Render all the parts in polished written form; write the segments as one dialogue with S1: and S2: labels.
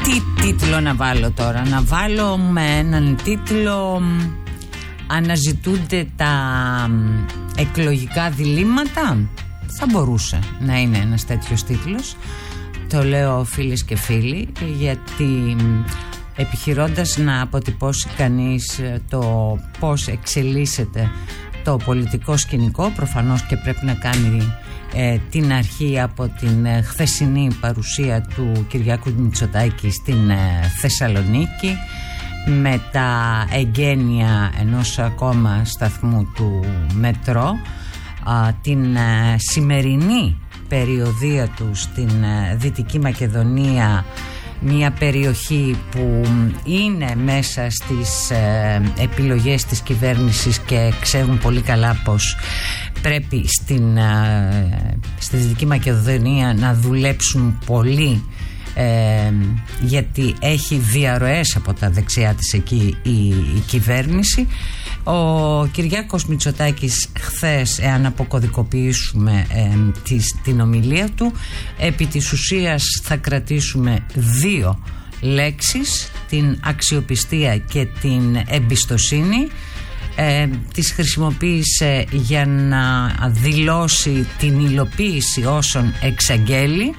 S1: Τι τίτλο να βάλω τώρα? Να βάλω με έναν τίτλο «Αναζητούνται τα εκλογικά διλήμματα». Θα μπορούσε να είναι ένας τέτοιος τίτλος. Το λέω φίλες και φίλοι, γιατί επιχειρώντας να αποτυπώσει κανείς το πώς εξελίσσεται το πολιτικό σκηνικό, προφανώς και πρέπει να κάνει την αρχή από την χθεσινή παρουσία του Κυριάκου Μητσοτάκη στην Θεσσαλονίκη, με τα εγγένεια ενός ακόμα σταθμού του μετρό, την σημερινή περιοδεία του στην Δυτική Μακεδονία, μια περιοχή που είναι μέσα στις επιλογές της κυβέρνησης και ξέρουν πολύ καλά πως πρέπει στη Δυτική Μακεδονία να δουλέψουν πολύ, γιατί έχει διαρροές από τα δεξιά της εκεί η κυβέρνηση. Ο Κυριάκος Μητσοτάκης χθες, εάν αποκωδικοποιήσουμε την ομιλία του, επί της ουσίας θα κρατήσουμε δύο λέξεις: την αξιοπιστία και την εμπιστοσύνη. Τις χρησιμοποίησε για να δηλώσει την υλοποίηση όσων εξαγγέλει,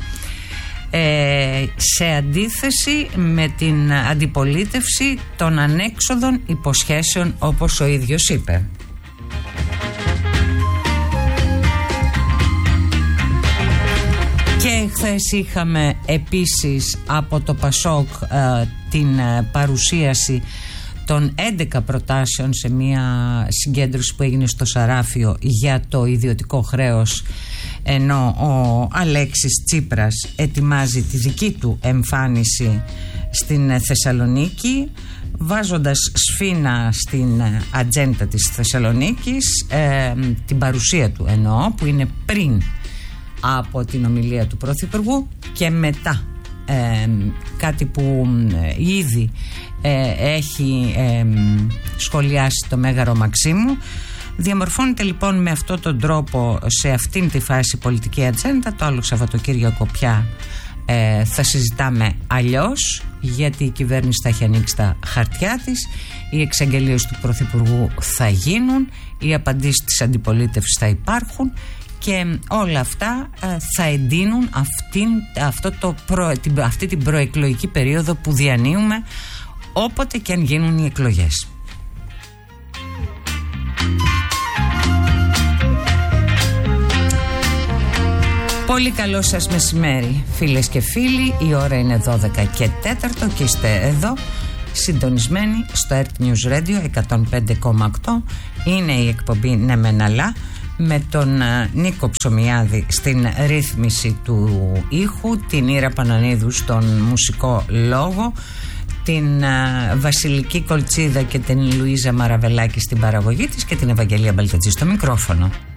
S1: σε αντίθεση με την αντιπολίτευση των ανέξοδων υποσχέσεων, όπως ο ίδιος είπε. Και χθες είχαμε επίσης από το ΠΑΣΟΚ την παρουσίαση των 11 προτάσεων σε μια συγκέντρωση που έγινε στο Σαράφιο για το ιδιωτικό χρέος, ενώ ο Αλέξης Τσίπρας ετοιμάζει τη δική του εμφάνιση στην Θεσσαλονίκη, βάζοντας σφήνα στην ατζέντα της Θεσσαλονίκης την παρουσία του, εννοώ, που είναι πριν από την ομιλία του Πρωθυπουργού και μετά, κάτι που ήδη έχει σχολιάσει το Μέγαρο Μαξίμου. Διαμορφώνεται λοιπόν με αυτόν τον τρόπο σε αυτήν τη φάση πολιτική ατζέντα. Το άλλο Σαββατοκύριακο πια θα συζητάμε αλλιώς, γιατί η κυβέρνηση θα έχει ανοίξει τα χαρτιά της, οι εξαγγελίες του Πρωθυπουργού θα γίνουν, οι απαντήσεις της αντιπολίτευσης θα υπάρχουν και όλα αυτά θα εντείνουν αυτή την προεκλογική περίοδο που διανύουμε, όποτε και αν γίνουν οι εκλογές. Πολύ καλό σας μεσημέρι, φίλες και φίλοι. Η ώρα είναι 12 και 4 και είστε εδώ συντονισμένοι στο Earth News Radio 105,8. Είναι η εκπομπή «Ναι μεν αλλά», με τον Νίκο Ψωμιάδη στην ρύθμιση του ήχου, την Ήρα Πανανίδου στον μουσικό λόγο, την Βασιλική Κολτσίδα και την Λουίζα Μαραβελάκη στην παραγωγή της και την Ευαγγελία Μπαλτατζή στο μικρόφωνο.